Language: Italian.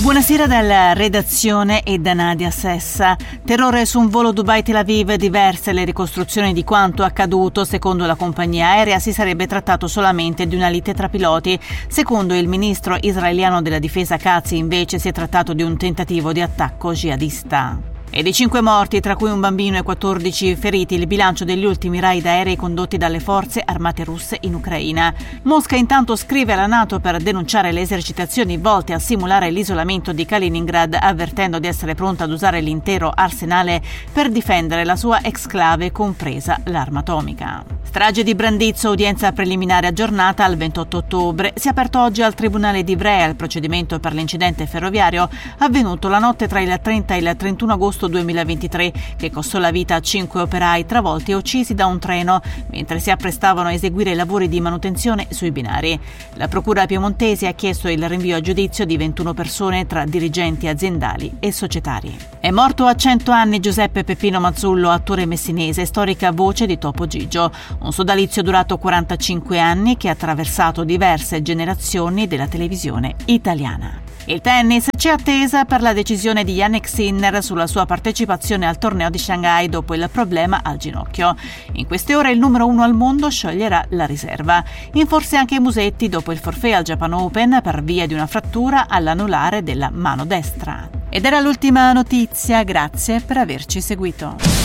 Buonasera dalla redazione e da Nadia Sessa. Terrore su un volo Dubai-Tel Aviv, diverse le ricostruzioni di quanto accaduto. Secondo la compagnia aerea si sarebbe trattato solamente di una lite tra piloti. Secondo il ministro israeliano della difesa Katz invece si è trattato di un tentativo di attacco jihadista. E di 5 morti, tra cui un bambino e 14 feriti, il bilancio degli ultimi raid aerei condotti dalle forze armate russe in Ucraina. Mosca intanto scrive alla NATO per denunciare le esercitazioni volte a simulare l'isolamento di Kaliningrad, avvertendo di essere pronta ad usare l'intero arsenale per difendere la sua exclave, compresa l'arma atomica. Strage di Brandizzo, udienza preliminare aggiornata al 28 ottobre. Si è aperto oggi al Tribunale di Ivrea il procedimento per l'incidente ferroviario avvenuto la notte tra il 30 e il 31 agosto 2023, che costò la vita a 5 operai travolti e uccisi da un treno mentre si apprestavano a eseguire i lavori di manutenzione sui binari. La procura piemontese ha chiesto il rinvio a giudizio di 21 persone tra dirigenti aziendali e societari. È morto a 100 anni Giuseppe Peppino Mazzullo, attore messinese, storica voce di Topo Gigio. Un sodalizio durato 45 anni che ha attraversato diverse generazioni della televisione italiana. Il tennis, c'è attesa per la decisione di Jannik Sinner sulla sua partecipazione al torneo di Shanghai dopo il problema al ginocchio. In queste ore il numero 1 al mondo scioglierà la riserva. In forse anche Musetti dopo il forfait al Japan Open per via di una frattura all'anulare della mano destra. Ed era l'ultima notizia, grazie per averci seguito.